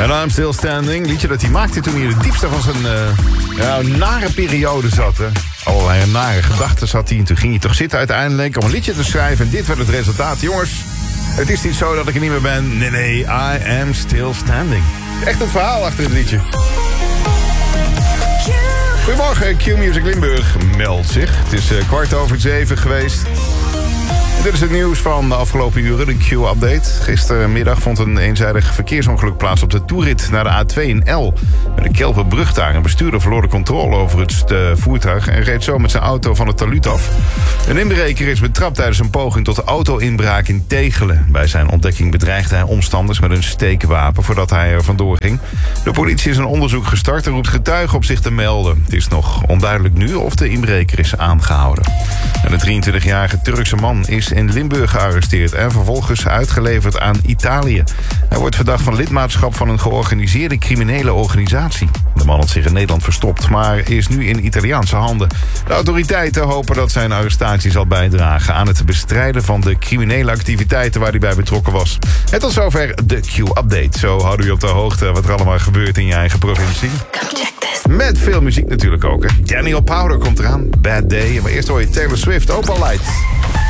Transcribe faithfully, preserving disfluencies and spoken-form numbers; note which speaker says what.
Speaker 1: En I'm Still Standing, liedje dat hij maakte toen hij in de diepste van zijn uh, ja, nare periode zat. Hè. Allerlei nare gedachten zat hij en toen ging hij toch zitten uiteindelijk om een liedje te schrijven. En dit werd het resultaat. Jongens, het is niet zo dat ik er niet meer ben. Nee, nee, I am still standing. Echt het verhaal achter het liedje. Goedemorgen, Q-Music Limburg meldt zich. Het is uh, kwart over zeven geweest. En dit is het nieuws van de afgelopen uren, de Q-update. Gistermiddag vond een eenzijdig verkeersongeluk plaats op de toerit naar de A twee in El. Bij de Kelpenbrug daar. Een bestuurder verloor de controle over het uh, voertuig en reed zo met zijn auto van het talud af. Een inbreker is betrapt tijdens een poging tot auto-inbraak in Tegelen. Bij zijn ontdekking bedreigde hij omstanders met een steekwapen voordat hij er vandoor ging. De politie is een onderzoek gestart en roept getuigen op zich te melden. Het is nog onduidelijk nu of de inbreker is aangehouden. En de drieëntwintigjarige Turkse man is in Limburg gearresteerd en vervolgens uitgeleverd aan Italië. Hij wordt verdacht van lidmaatschap van een georganiseerde criminele organisatie. De man had zich in Nederland verstopt, maar is nu in Italiaanse handen. De autoriteiten hopen dat zijn arrestatie zal bijdragen aan het bestrijden van de criminele activiteiten waar hij bij betrokken was. En tot zover de Q-update. Zo houden we je op de hoogte wat er allemaal gebeurt in je eigen provincie.
Speaker 2: Come check this.
Speaker 1: Met veel muziek natuurlijk ook. Hè. Daniel Powder komt eraan, Bad Day. Maar eerst hoor je Taylor Swift, Opal Light.